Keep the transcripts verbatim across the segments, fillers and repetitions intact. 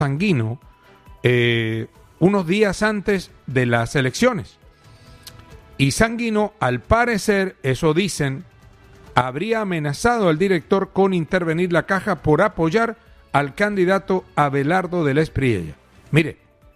Sanguino eh, unos días antes de las elecciones. Y Sanguino, al parecer, eso dicen, habría amenazado al director con intervenir la caja por apoyar al candidato Abelardo del Espriella. Mire,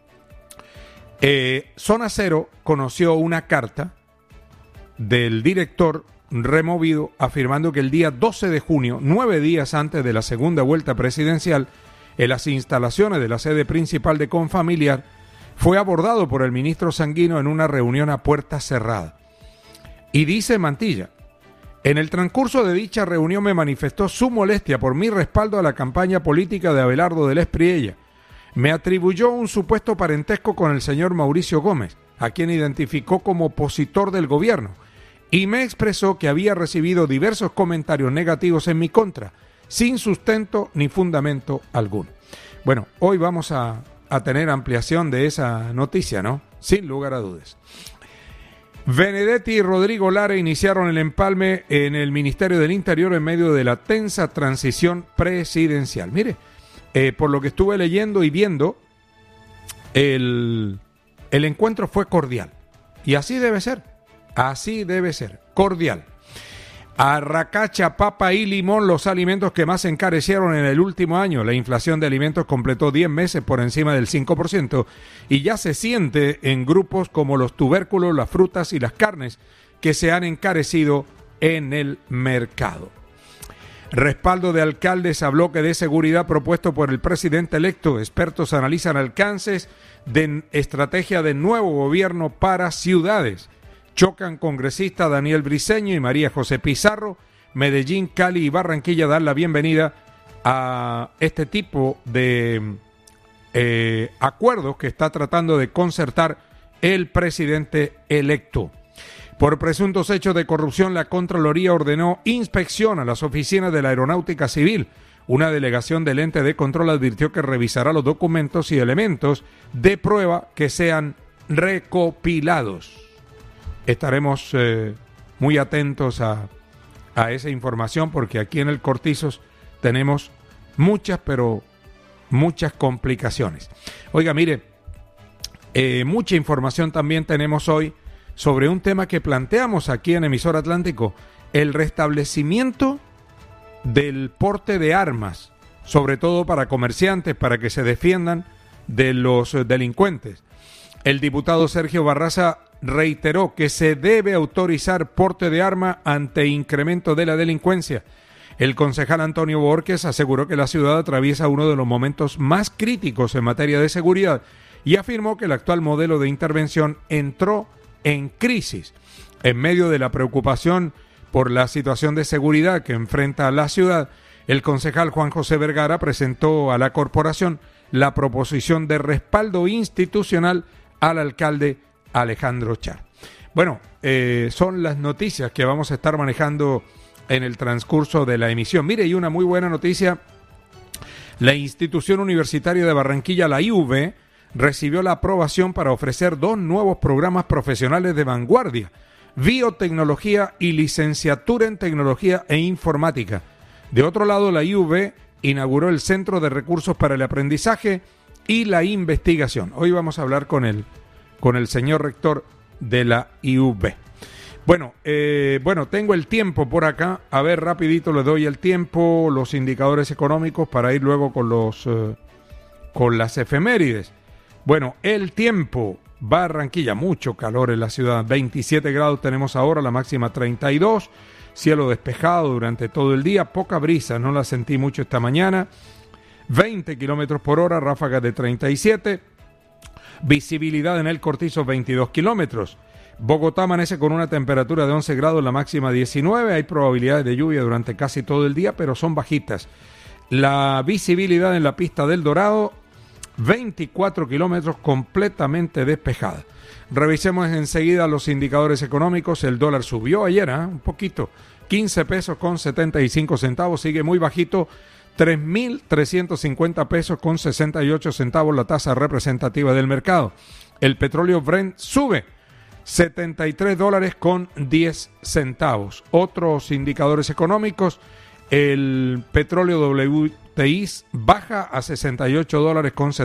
eh, Zona Cero conoció una carta del director removido afirmando que el día doce de junio, nueve días antes de la segunda vuelta presidencial, en las instalaciones de la sede principal de Confamiliar, fue abordado por el ministro Sanguino en una reunión a puerta cerrada. Y dice Mantilla, en el transcurso de dicha reunión me manifestó su molestia por mi respaldo a la campaña política de Abelardo del Espriella. Me atribuyó un supuesto parentesco con el señor Mauricio Gómez, a quien identificó como opositor del gobierno, y me expresó que había recibido diversos comentarios negativos en mi contra, sin sustento ni fundamento alguno. Bueno, hoy vamos a, a tener ampliación de esa noticia, ¿no? Sin lugar a dudas. Benedetti y Rodrigo Lara iniciaron el empalme en el Ministerio del Interior en medio de la tensa transición presidencial. Mire, eh, por lo que estuve leyendo y viendo, el, el encuentro fue cordial. Y así debe ser, así debe ser, cordial. Arracacha, papa y limón, los alimentos que más se encarecieron en el último año. La inflación de alimentos completó diez meses por encima del cinco por ciento y ya se siente en grupos como los tubérculos, las frutas y las carnes que se han encarecido en el mercado. Respaldo de alcaldes a bloque de seguridad propuesto por el presidente electo. Expertos analizan alcances de estrategia de nuevo gobierno para ciudades. Chocan congresista Daniel Briceño y María José Pizarro. Medellín, Cali y Barranquilla dan la bienvenida a este tipo de eh, acuerdos que está tratando de concertar el presidente electo. Por presuntos hechos de corrupción, la Contraloría ordenó inspección a las oficinas de la Aeronáutica Civil. Una delegación del ente de control advirtió que revisará los documentos y elementos de prueba que sean recopilados. Estaremos eh, muy atentos a, a esa información porque aquí en el Cortizos tenemos muchas, pero muchas complicaciones. Oiga, mire, eh, mucha información también tenemos hoy sobre un tema que planteamos aquí en Emisor Atlántico, el restablecimiento del porte de armas, sobre todo para comerciantes, para que se defiendan de los delincuentes. El diputado Sergio Barraza reiteró que se debe autorizar porte de arma ante incremento de la delincuencia. El concejal Antonio Borges aseguró que la ciudad atraviesa uno de los momentos más críticos en materia de seguridad y afirmó que el actual modelo de intervención entró en crisis. En medio de la preocupación por la situación de seguridad que enfrenta la ciudad, el concejal Juan José Vergara presentó a la corporación la proposición de respaldo institucional al alcalde Alejandro Char. Bueno, eh, son las noticias que vamos a estar manejando en el transcurso de la emisión. Mire, y una muy buena noticia, la institución universitaria de Barranquilla, la I U V, recibió la aprobación para ofrecer dos nuevos programas profesionales de vanguardia, biotecnología y licenciatura en tecnología e informática. De otro lado, la I U V inauguró el Centro de Recursos para el Aprendizaje y la Investigación. Hoy vamos a hablar con él. con el señor rector de la I U V. Bueno, eh, bueno, tengo el tiempo por acá. A ver, rapidito le doy el tiempo, los indicadores económicos para ir luego con los eh, con las efemérides. Bueno, el tiempo, Barranquilla, mucho calor en la ciudad, veintisiete grados tenemos ahora, la máxima treinta y dos, cielo despejado durante todo el día, poca brisa, no la sentí mucho esta mañana, veinte kilómetros por hora, ráfagas de treinta y siete, visibilidad en el Cortizo veintidós kilómetros. Bogotá amanece con una temperatura de once grados, la máxima diecinueve, hay probabilidades de lluvia durante casi todo el día, pero son bajitas. La visibilidad en la pista del Dorado, veinticuatro kilómetros, completamente despejada. Revisemos enseguida los indicadores económicos. El dólar subió ayer, ¿eh? un poquito, quince pesos con setenta y cinco centavos, sigue muy bajito, tres mil trescientos cincuenta pesos con sesenta y ocho centavos la tasa representativa del mercado. El petróleo Brent sube setenta y tres dólares con diez centavos. Otros indicadores económicos, El petróleo W T I baja a sesenta y ocho dólares con